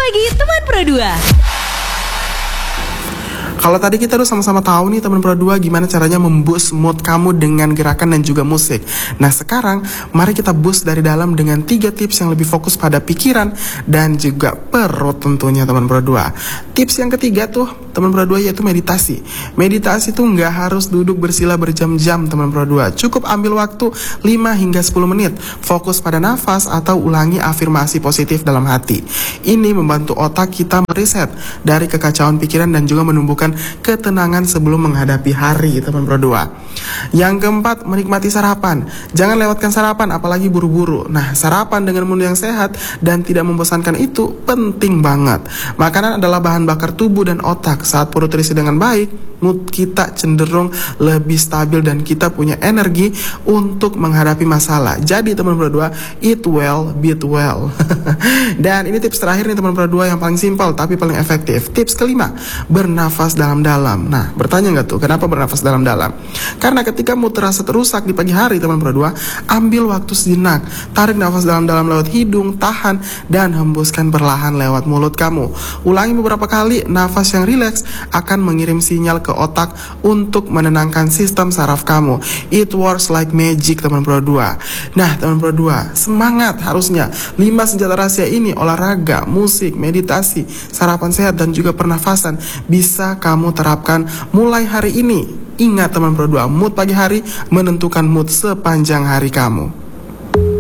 lagi teman Pro 2. Kalau tadi kita udah sama-sama tahu nih teman Pro 2 gimana caranya memboost mood kamu dengan gerakan dan juga musik. Nah sekarang mari kita boost dari dalam dengan 3 tips yang lebih fokus pada pikiran dan juga perut tentunya teman Pro 2. Tips yang ketiga tuh teman Pro 2 yaitu meditasi. Meditasi tuh nggak harus duduk bersila berjam-jam teman Pro 2. Cukup ambil waktu 5 hingga 10 menit. Fokus pada nafas atau ulangi afirmasi positif dalam hati. Ini membantu otak kita mereset dari kekacauan pikiran dan juga menumbuhkan ketenangan sebelum menghadapi hari teman Pro 2. Yang keempat, menikmati sarapan. Jangan lewatkan sarapan apalagi buru-buru. Nah, sarapan dengan menu yang sehat dan tidak membosankan itu penting banget. Makanan adalah bahan bakar tubuh dan otak. Saat perut terisi dengan baik, mood kita cenderung lebih stabil dan kita punya energi untuk menghadapi masalah. Jadi teman Pro 2, eat well, beat well. Dan ini tips terakhir nih teman Pro 2 yang paling simpel tapi paling efektif. Tips kelima, bernafas dalam-dalam. Nah, bertanya nggak tuh kenapa bernafas dalam-dalam? Karena ketika mood terasa terusak di pagi hari teman Pro 2, ambil waktu sejenak, tarik nafas dalam-dalam lewat hidung, tahan dan hembuskan perlahan lewat mulut kamu. Ulangi beberapa kali, nafas yang rileks akan mengirim sinyal ke otak untuk menenangkan sistem saraf kamu. It works like magic teman Pro 2. Nah teman Pro 2, semangat harusnya. 5 senjata rahasia ini, olahraga, musik, meditasi, sarapan sehat dan juga pernafasan bisa kamu terapkan mulai hari ini. Ingat teman Pro 2, mood pagi hari menentukan mood sepanjang hari kamu.